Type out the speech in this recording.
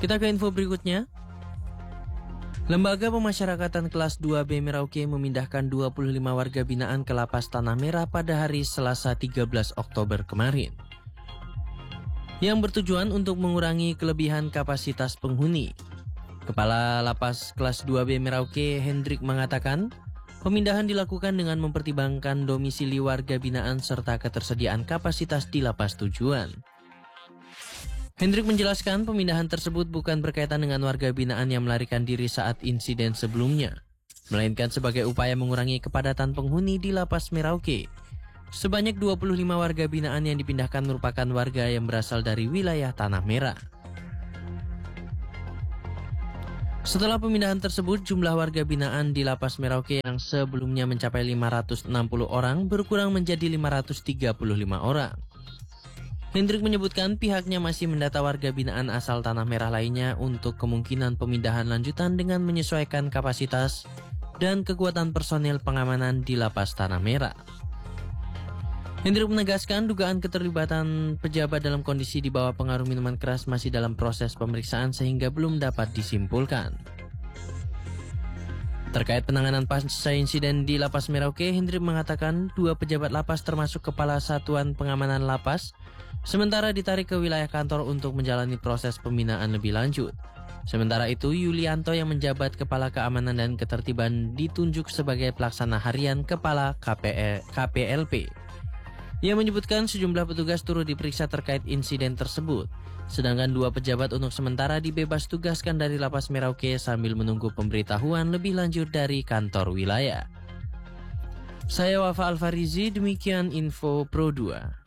Kita ke info berikutnya. Lembaga Pemasyarakatan kelas 2B Merauke memindahkan 25 warga binaan ke Lapas Tanah Merah pada hari Selasa 13 Oktober kemarin, yang bertujuan untuk mengurangi kelebihan kapasitas penghuni. Kepala Lapas kelas 2B Merauke, Hendrik, mengatakan pemindahan dilakukan dengan mempertimbangkan domisili warga binaan serta ketersediaan kapasitas di lapas tujuan. Hendrik menjelaskan pemindahan tersebut bukan berkaitan dengan warga binaan yang melarikan diri saat insiden sebelumnya, melainkan sebagai upaya mengurangi kepadatan penghuni di Lapas Merauke. Sebanyak 25 warga binaan yang dipindahkan merupakan warga yang berasal dari wilayah Tanah Merah. Setelah pemindahan tersebut, jumlah warga binaan di Lapas Merauke yang sebelumnya mencapai 560 orang berkurang menjadi 535 orang. Hendrik menyebutkan pihaknya masih mendata warga binaan asal Tanah Merah lainnya untuk kemungkinan pemindahan lanjutan dengan menyesuaikan kapasitas dan kekuatan personil pengamanan di Lapas Tanah Merah. Hendrik menegaskan dugaan keterlibatan pejabat dalam kondisi di bawah pengaruh minuman keras masih dalam proses pemeriksaan sehingga belum dapat disimpulkan. Terkait penanganan pasca insiden di Lapas Merauke, Hendrik mengatakan 2 pejabat lapas termasuk Kepala Satuan Pengamanan Lapas sementara ditarik ke wilayah kantor untuk menjalani proses pembinaan lebih lanjut. Sementara itu, Yulianto yang menjabat Kepala Keamanan dan Ketertiban ditunjuk sebagai pelaksana harian Kepala KPLP. Ia menyebutkan sejumlah petugas turut diperiksa terkait insiden tersebut, sedangkan 2 pejabat untuk sementara dibebas tugaskan dari Lapas Merauke sambil menunggu pemberitahuan lebih lanjut dari kantor wilayah. Saya Wafa Alfarizi, demikian info Pro 2.